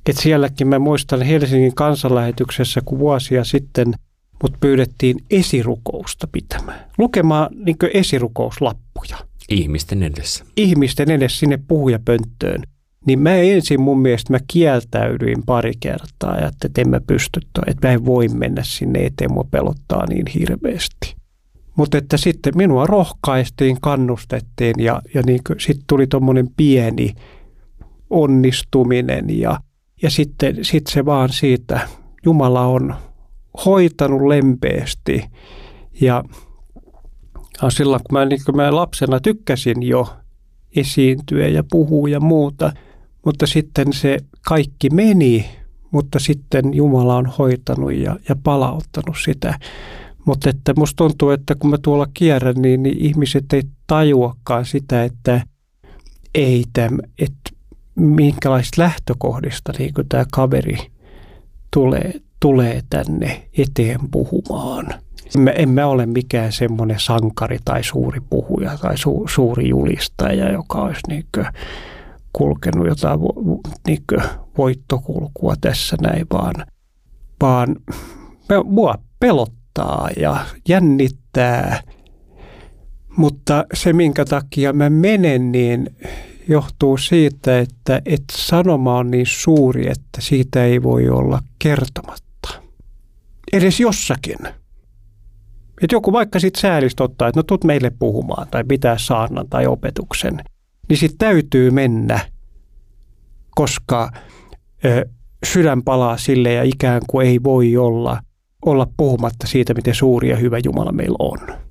että sielläkin mä muistan Helsingin kansanlähetyksessä, kun vuosia sitten mut pyydettiin esirukousta pitämään. Lukemaan niin kuin esirukouslappuja. Ihmisten edessä. Ihmisten edessä sinne puhujapönttöön. Niin mä ensin mun mielestä mä kieltäydyin pari kertaa ja että en mä pysty, että mä en voi mennä sinne eteen, mua pelottaa niin hirveästi. Mutta että sitten minua rohkaistiin, kannustettiin ja niin sitten tuli tommonen pieni onnistuminen ja sitten se vaan siitä, Jumala on hoitanut lempeästi ja silloin kun mä lapsena tykkäsin jo esiintyä ja puhua ja muuta, mutta sitten se kaikki meni, mutta sitten Jumala on hoitanut ja palauttanut sitä. Mutta että musta tuntuu, että kun mä tuolla kierrän, niin ihmiset ei tajuakaan sitä, että minkälaista lähtökohdista niin kuin tämä kaveri tulee tänne eteen puhumaan. En mä ole mikään semmoinen sankari tai suuri puhuja tai suuri julistaja, joka olisi kulkenut jotain voittokulkua tässä näin, vaan mua pelottaa ja jännittää. Mutta se, minkä takia mä menen, niin johtuu siitä, että sanoma on niin suuri, että siitä ei voi olla kertomatta. Edes jossakin. Että joku vaikka sitten säälistä ottaa, että no tuut meille puhumaan tai pitää saarnan tai opetuksen, niin sitten täytyy mennä, koska sydän palaa sille ja ikään kuin ei voi olla puhumatta siitä, miten suuri ja hyvä Jumala meillä on.